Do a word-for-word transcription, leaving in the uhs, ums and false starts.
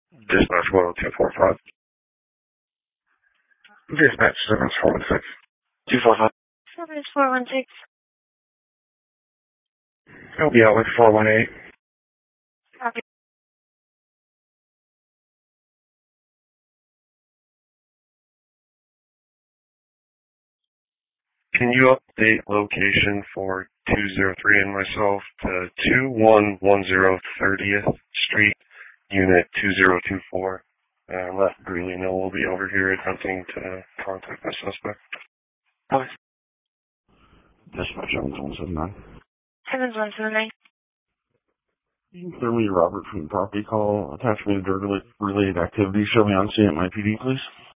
Dispatch one oh two four five. Dispatch seven four one six. two four five. seven four one six. I'll be out with four one eight. Copy. Can you update location for two oh three and myself to two one one zero thirtieth Street, Unit two zero two four? Uh, let Greeley know we'll be over here attempting to contact the suspect. Okay. Dispatch seven one seven nine. seven one seven nine. You can clear me Robert from property call, attach me to drug related activities, show me on scene at my P D, please.